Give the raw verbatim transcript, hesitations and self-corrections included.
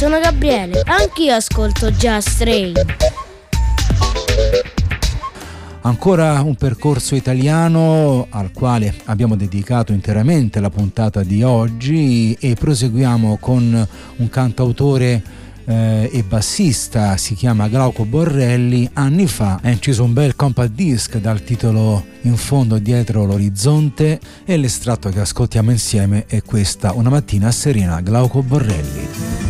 sono Gabriele, anch'io ascolto Just Train. Ancora un percorso italiano al quale abbiamo dedicato interamente la puntata di oggi e proseguiamo con un cantautore eh, e bassista, si chiama Glauco Borrelli. Anni fa ha inciso un bel compact disc dal titolo In fondo dietro l'orizzonte e l'estratto che ascoltiamo insieme è questa, Una mattina serena, Glauco Borrelli.